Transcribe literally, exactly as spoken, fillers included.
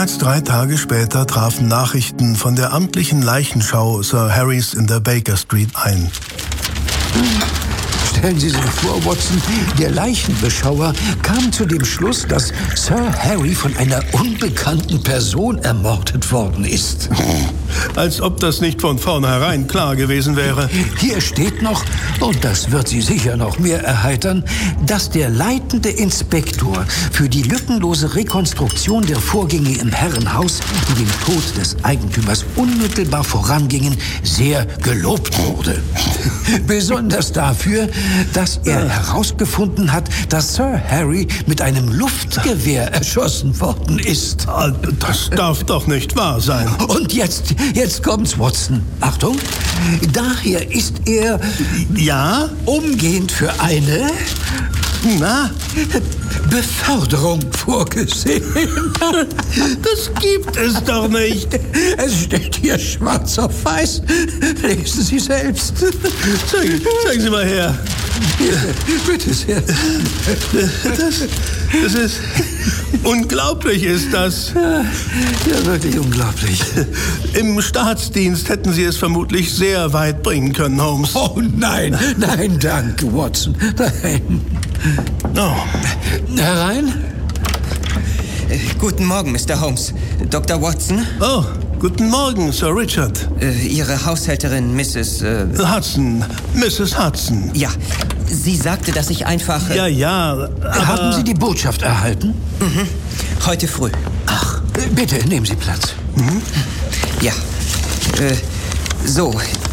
als drei Tage später trafen Nachrichten von der amtlichen Leichenschau Sir Harrys in der Baker Street ein. Stellen Sie sich vor, Watson, der Leichenbeschauer kam zu dem Schluss, dass Sir Harry von einer unbekannten Person ermordet worden ist. Als ob das nicht von vornherein klar gewesen wäre. Hier steht noch, und das wird Sie sicher noch mehr erheitern, dass der leitende Inspektor für die lückenlose Rekonstruktion der Vorgänge im Herrenhaus, die dem Tod des Eigentümers unmittelbar vorangingen, sehr gelobt wurde. Besonders dafür, dass er herausgefunden hat, dass Sir Harry mit einem Luftgewehr erschossen worden ist. Das darf doch nicht wahr sein. Und jetzt, jetzt kommt's, Watson. Achtung, daher ist er... Ja? Umgehend für eine... Na? Beförderung vorgesehen. Das gibt es doch nicht. Es steht hier schwarz auf weiß. Lesen Sie selbst. Zeigen, zeigen Sie mal her. Hier, bitte sehr. Das, das ist... Unglaublich ist das. Ja, ja, wirklich unglaublich. Im Staatsdienst hätten Sie es vermutlich sehr weit bringen können, Holmes. Oh nein, nein, danke, Watson. Nein. Oh. Herein? Äh, guten Morgen, Mister Holmes. Doktor Watson? Oh, guten Morgen, Sir Richard. Äh, Ihre Haushälterin, Misses Äh Hudson, Misses Hudson. Ja, sie sagte, dass ich einfach... Äh Ja, ja, aber... Haben Sie die Botschaft erhalten? Mhm. Heute früh. Ach, bitte, nehmen Sie Platz. Mhm. Ja. Äh, so,